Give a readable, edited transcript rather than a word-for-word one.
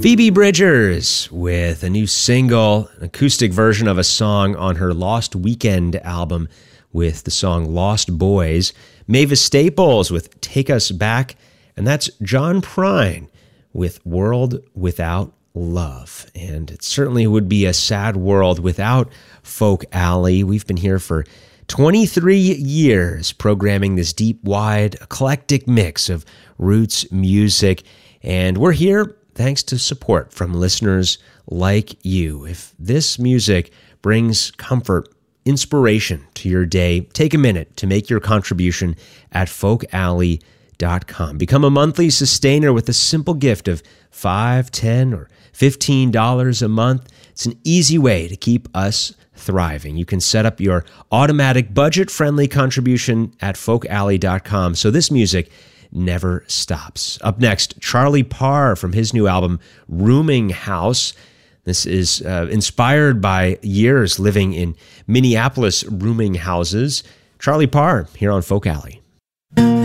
Phoebe Bridgers with a new single, an acoustic version of a song on her Lost Weekend album with the song Lost Boys. Mavis Staples with Take Us Back. And that's John Prine with World Without Love. And it certainly would be a sad world without Folk Alley. We've been here for 23 years programming this deep, wide, eclectic mix of roots music. And we're here thanks to support from listeners like you. If this music brings comfort, inspiration to your day, take a minute to make your contribution at folkalley.com. Become a monthly sustainer with a simple gift of $5, $10, or $15 a month. It's an easy way to keep us thriving. You can set up your automatic budget-friendly contribution at folkalley.com so this music never stops. Up next, Charlie Parr from his new album, Rooming House. This is inspired by years living in Minneapolis rooming houses. Charlie Parr here on Folk Alley.